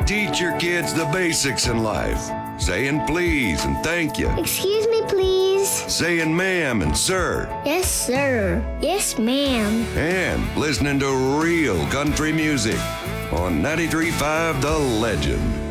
Teach your kids the basics in life. Saying please and thank you. Excuse me, please. Saying ma'am and sir. Yes, sir. Yes, ma'am. And listening to real country music on 93.5 The Legend.